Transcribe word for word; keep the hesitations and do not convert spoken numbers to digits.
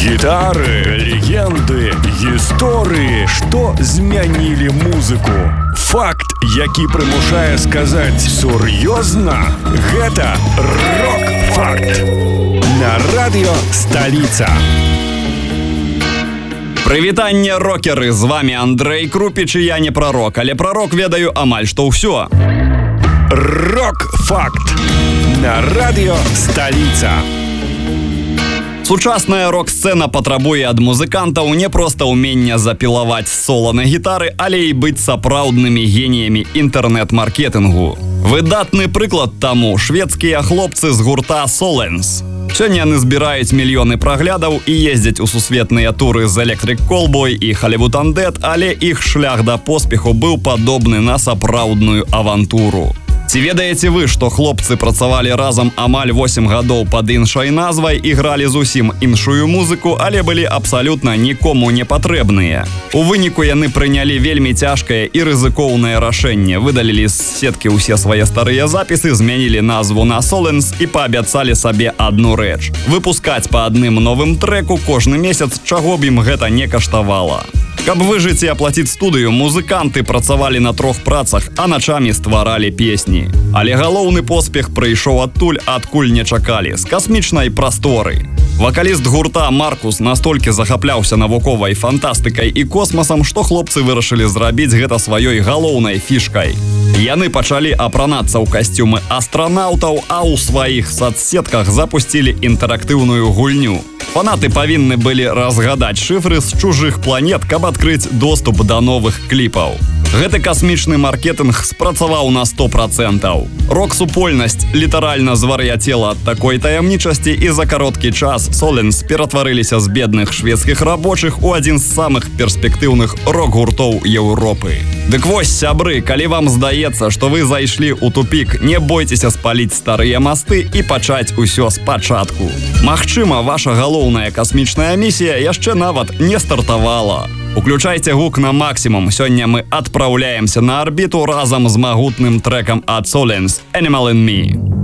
Гітары, легенды, гісторыі, што змянілі музыку. Факт, які прымушае сказаць сур'ёзна, гэта рок-факт. На радыё Сталіца. Прывітанне, рокеры, з вами Андрэй Крупіч, і я не прарок, але прарок ведаю амаль што ўсё. Рок-факт. На радыё Сталіца. Сучасная рок-сцэна патрабуе ад музыкантаў не проста ўмення запілаваць сола на гітары, але і быць сапраўднымі геніямі інтэрнэт-маркетынгу. Выдатны прыклад таму шведскія хлопцы з гурта Solenz. Сёння яны збіраюць мільёны праглядаў і ездзяць у сусветныя туры з Electric Callboy і Hollywood Undead, але іх шлях да поспеху быў падобны на сапраўдную авантуру. Ці ведаеце вы, што хлопцы працавалі разам амаль восем гадоў пад іншай назвай і гралі зусім іншую музыку, але былі абсалютна нікому не патрэбныя. У выніку яны прынялі вельмі цяжкае і рызыкоўнае рашэнне, выдалілі з сеткі ўсе свае старыя запісы, змянілі назву на Solenz і паабяцалі сабе адну рэч – выпускаць па адным новым трэку кожны месяц, чаго б ім гэта не каштавала. Каб выжыць і аплаціць студыю, музыканты працавалі на трох працах, а начамі стваралі песні. Але галоўны поспех прыйшоў адтуль, адкуль не чакалі, з касмічнай прасторы. Вакаліст гурта Маркус настолькі захапляўся навуковай фантастыкай і космасам, што хлопцы вырашылі зрабіць гэта сваёй галоўнай фішкай. Яны пачалі апранацца ў касцюмы астранаўтаў, а ў сваіх сацсетках запусцілі інтэрактыўную гульню. Фанаты павінны былі разгадаць шыфры з чужых планет, каб адкрыць доступ да новых кліпаў. Гэты касмічны маркетынг спрацаваў на сто процентаў. Рок-супольнасць літаральна звар'яцела ад такой таямнічасці, і за кароткі час Solenz ператварыліся з бедных шведскіх рабочых у адзін з самых перспектыўных рок-гуртоў Еўропы. Дык вось, сябры, калі вам здаецца, што вы зайшлі ў тупік, не бойцеся спаліць старыя масты і пачаць усё спачатку. Магчыма, ваша галоўная касмічная місія яшчэ нават не стартавала. Уключайце гук на максімум. Сёння мы адпраўляемся на арбіту разам з магутным трэкам ад Solenz «Animal in Me».